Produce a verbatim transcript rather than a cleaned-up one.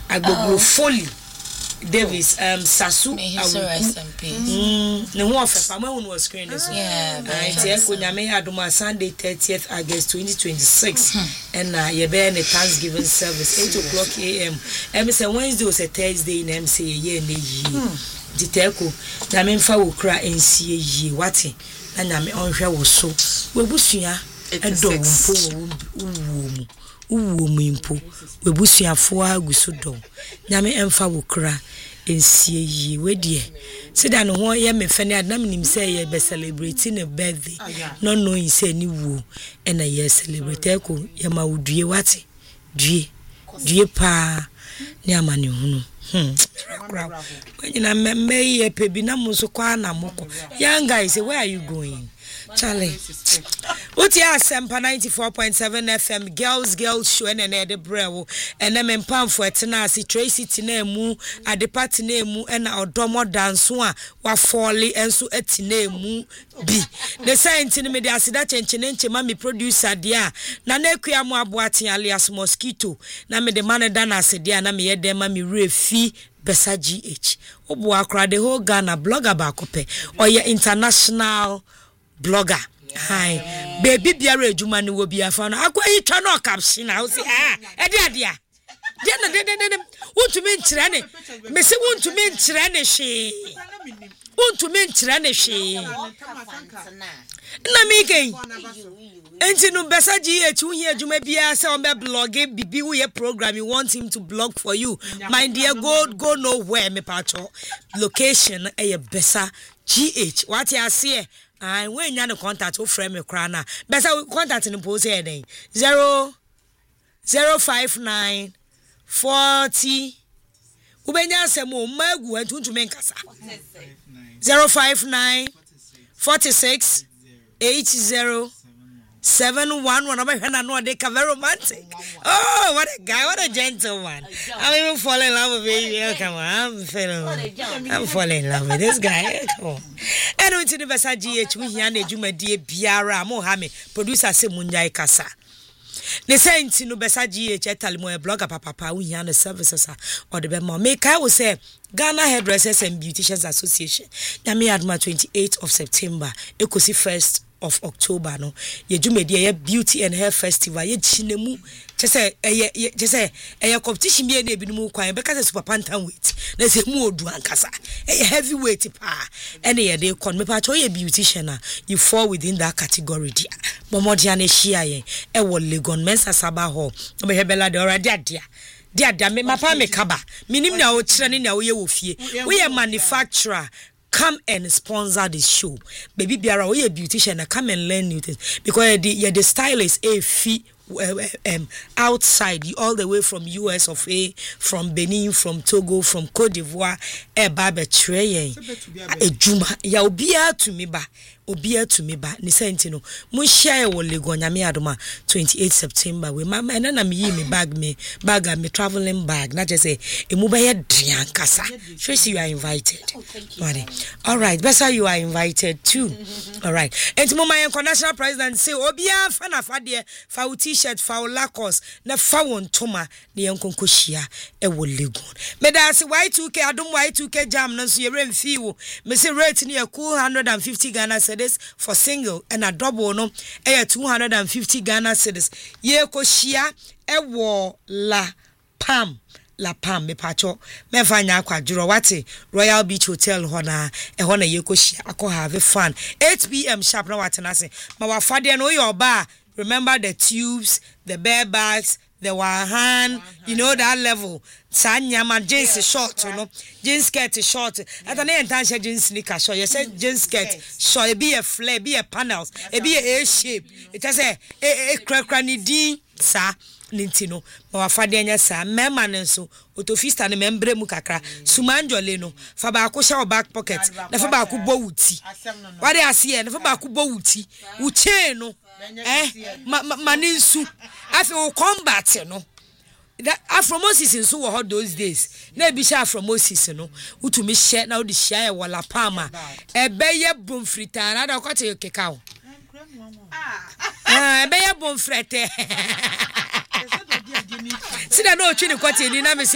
Agbogbo Foley Davis um Sasu mm ne ho ofepa ma hu no screen so yeah right e ko nyame adoma Sunday thirtieth August twenty twenty-six and na ye be ne Thanksgiving service eight o'clock a m em say Wednesday or Thursday na em say ye na yi diteko nyame mfa wo kra ensie yi wate na nyame onhwe wo so webusua edo mpo wo mu uwo mu mpo webusuafo aguso do nyame emfa wo kra ensie yi wedie sida no ho ye mefane adam nim say ye be celebrate ne birthday no no yin say ni wo e na ye celebrate ko ye ma wudue wate due due pa ni amane hunu hmm kra nyina mmemme ye pe bi na mo so kwa na moko young guys where are you going Charlie Uti Asempa ninety-four point seven F M Girls Girls Show and the brew and them in Pam for Tenasi Tracy Tinemu at the party name and our domo dance one wa folly and so a tinemu be the science in the media that and mammy producer dia Nanequia Moabuati alias Mosquito na me the man dana said dia na me de mammy refi Besa G H Obu akra the whole Ghana blogger bakope or your international blogger hi baby biara ejuma ni wo bia fa no akwa yi twa no caption na wo say ah e dia dia dia na de de de wontumi nkyere ne me se wontumi nkyere ne hwe wontumi nkyere ne hwe na mi gen enti no Besa G H hu hia ejuma bia say on be blogge bibi wo ye program you want him to blog for you my dear go go nowhere me pacho location e Besa G H what you see I when you contact with frame crana. Better contact in post here zero zero five nine forty. Ubenya semo magu and to make us zero five nine forty six eight zero seven one one. I know they can very romantic. Oh, what a guy, what a gentleman. I'm even falling in love with baby. Oh, come on, I'm feeling I'm falling in love with this guy. Come on. Anyway, to the Besa G H, we hear the Juma dear Biara Mohame, producer Semunjai Kasa. The saints in Besa G H, Talimo, a blogger, Papa, we hear the services or the Bema. Make I will say Ghana Hairdressers and Beauticians Association. Yami Adma twenty-eighth of September, Ekosi first of October no ye jumedi ye beauty and hair festival ye chinemu chese ye chese ye competition bi na ebinumu kwan be kase super pantan weight na se mu odu ankasa ye heavy weight pa ene ye dey kon me pa cho ye beautician a you fall within that category dia bomodia na hia ye e wo Legon Mensa Saba Hall be hebela de already adia dia dia me mapa me kaba minim na o kire ne na wo ye wo fie wo ye manufacturer. Come and sponsor the show. Baby biara we a beautician come and learn new things because the yeah, the stylist a fee um outside all the way from U S of A, from Benin, from Togo, from Cote d'Ivoire e ba be trey ejuma ya obia to me ba obia to me ba ni senti no mo share wo Legon nyame adoma twenty-eighth September we mama na na me yi me bag me bag me traveling bag na just say e mo ba ye drian kasa Tracy you are invited. Oh, all right Besa you are invited too. All right enti mo my international president say obia fa na fa de fa t-shirt fa lacos na fa won toma na yenkonkohia e wo Legon me da say Y two K adom Y two K jam no so ye remfi wo me say rate ni e cool one hundred fifty Ghana cedis for single and a double no e two hundred fifty Ghana cedis ye kohia e wo La Pam La Pam me pacho me fanya akwaduro wate Royal Beach Hotel hona e hona ye kohia akọ have fun eight p m sharp na wate na say ma wa fade no your bar. Remember the tubes, the bare bags, the wahan, you know that level. Sanyama jeans is short, you know. Jeans skirt is short. At an end, jeans sneaker short. You said jeans skirt short. It be a flare, be a panels, it be a A shape. It has a a cranny D, sir. Nintino, ma wafade anya sa mema nenso otofista ne membre mu kakra sumanjole no fa ba ko sha back pocket na fa ba ko bo wuti wade ase na fa ba ko bo wuti uche no eh maninsu afi o combat no that Afromosis nso wo those days na bi sha Afromosis no utumi hye na odi hye e wala pama ebeye bomfrita na da kwate keka o ah ebeye bomfrete sida no twi ne kwate ni na me